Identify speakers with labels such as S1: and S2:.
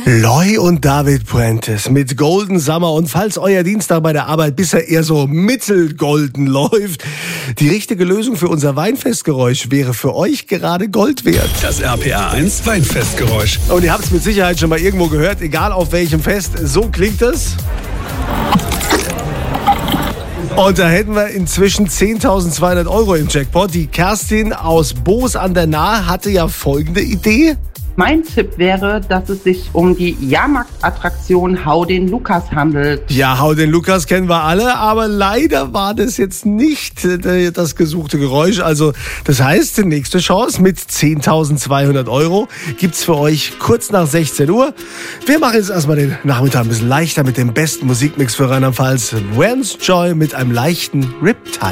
S1: Loy und David Puentes mit Golden Summer. Und falls euer Dienstag bei der Arbeit bisher eher so mittelgolden läuft, die richtige Lösung für unser Weinfestgeräusch wäre für euch gerade Gold wert.
S2: Das RPA 1 Weinfestgeräusch.
S1: Und ihr habt es mit Sicherheit schon mal irgendwo gehört, egal auf welchem Fest. So klingt es. Und da hätten wir inzwischen 10.200 € im Jackpot. Die Kerstin aus Boos an der Nahe hatte ja folgende Idee.
S3: Mein Tipp wäre, dass es sich um die Jahrmarktattraktion Hau den Lukas handelt.
S1: Ja, Hau den Lukas kennen wir alle, aber leider war das jetzt nicht das gesuchte Geräusch. Also das heißt, die nächste Chance mit 10.200 € gibt's für euch kurz nach 16 Uhr. Wir machen jetzt erstmal den Nachmittag ein bisschen leichter mit dem besten Musikmix für Rheinland-Pfalz. Vance Joy mit einem leichten Riptide.